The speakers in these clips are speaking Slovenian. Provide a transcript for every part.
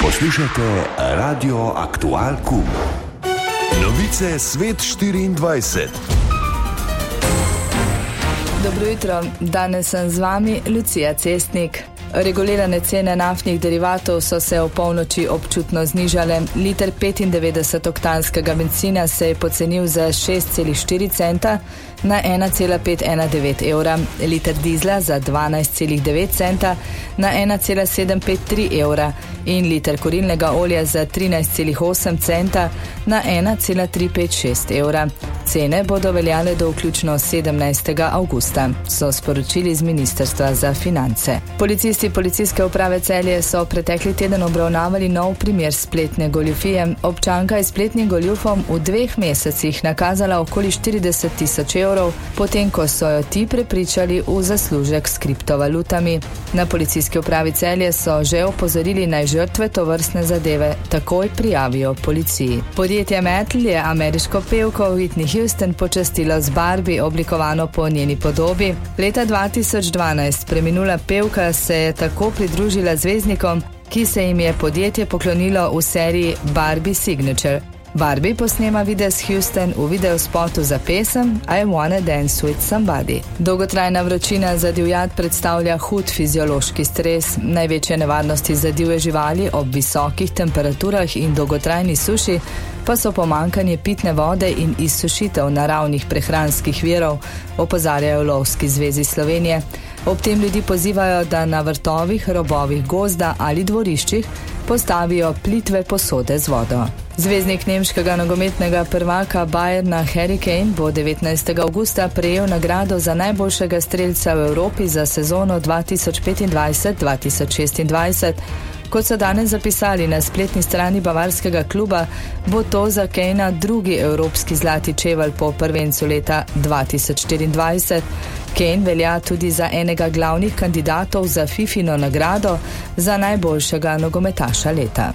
Poslušajte Radio Aktual Kum. Novice Svet 24. Dobro jutro, danes sem z vami Lucija Cestnik. Regulirane cene naftnih derivatov so se v polnoči občutno znižale. Liter 95-oktanskega bencina se je pocenil za 6,4 centa na 1,519 evra, liter dizla za 12,9 centa na 1,753 evra in liter kurilnega olja za 13,8 centa na 1,356 evra. Cene bodo veljale do vključno 17. avgusta, so sporočili z Ministrstva za finance. Policisti Policijske uprave Celje so pretekli teden obravnavali nov primer spletne goljufije. Občanka je spletnim goljufom v 2 mesecih nakazala okoli 40.000 evrov, potem ko so jo ti prepričali v zaslužek s kriptovalutami. Na Policijski upravi Celje so že opozorili, naj žrtve tovrstne zadeve takoj prijavijo policiji. Podjetje Metal je ameriško pevko Whitney Houston počastilo z Barbie, oblikovano po njeni podobi. Leta 2012 preminula pevka se je tako pridružila zvezdnikom, ki se jim je podjetje poklonilo v seriji Barbie Signature. Barbie posnema video s Houston v videospotu za pesem I Wanna Dance With Somebody. Dolgotrajna vročina za divjad predstavlja hud fiziološki stres. Največje nevarnosti za divje živali ob visokih temperaturah in dolgotrajni suši pa so pomanjkanje pitne vode in izsušitev naravnih prehranskih virov, opozarjajo v Lovski zvezi Slovenije. Ob tem ljudi pozivajo, da na vrtovih, robovih gozda ali dvoriščih postavijo plitve posode z vodo. Zvezdnik nemškega nogometnega prvaka Bayerna Harry Kane bo 19. avgusta prejel nagrado za najboljšega strelca v Evropi za sezono 2025-2026. Kot so danes zapisali na spletni strani bavarskega kluba, bo to za Kanea drugi evropski zlati čevelj po prvencu leta 2024. Kane velja tudi za enega glavnih kandidatov za Fifino nagrado za najboljšega nogometaša leta.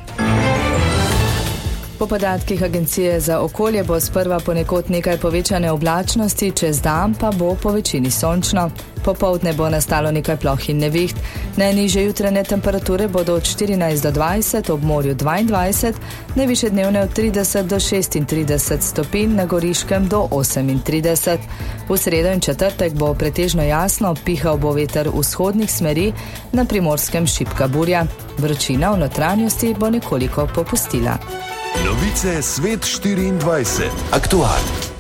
Po podatkih Agencije za okolje bo sprva ponekod nekaj povečane oblačnosti, čez dan pa bo po večini sončno. Popoldne bo nastalo nekaj ploh in neviht. Najnižje jutranje temperature bodo od 14 do 20, ob morju 22, najvišje dnevne od 30 do 36 stopinj, na Goriškem do 38. V sredo in četrtek bo pretežno jasno, pihal bo veter vzhodnih smeri, na Primorskem šibka burja. Vročina v notranjosti bo nekoliko popustila. Novice Svet 24. Aktual.